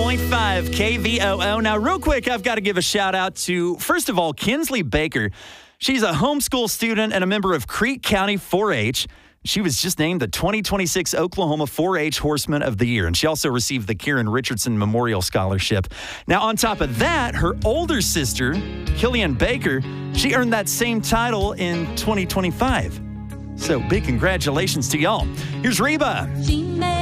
101.5 KVOO. Now, real quick, I've got to give a shout out to, first of all, Kinsley Baker. She's a homeschool student and a member of Creek County 4-H. She was just named the 2026 Oklahoma 4-H Horseman of the Year, and she also received the Kieran Richardson Memorial Scholarship. Now, on top of that, her older sister, Killian Baker, she earned that same title in 2025. So big congratulations to y'all. Here's Reba.